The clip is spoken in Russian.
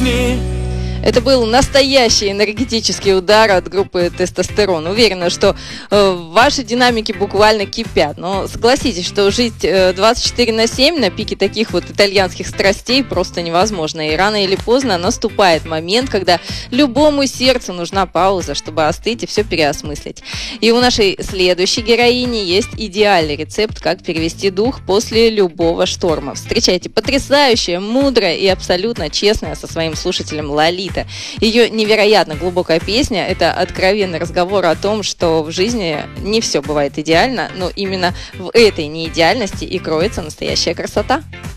жизни. Это был настоящий энергетический удар от группы «Тестостерон». Уверена, что ваши динамики буквально кипят. Но согласитесь, что жить 24/7 на пике таких вот итальянских страстей просто невозможно. И рано или поздно наступает момент, когда любому сердцу нужна пауза, чтобы остыть и все переосмыслить. И у нашей следующей героини есть идеальный рецепт, как перевести дух после любого шторма. Встречайте, потрясающая, мудрая и абсолютно честная со своим слушателем Лолита. Ее невероятно глубокая песня – это откровенный разговор о том, что в жизни не все бывает идеально, но именно в этой неидеальности и кроется настоящая красота.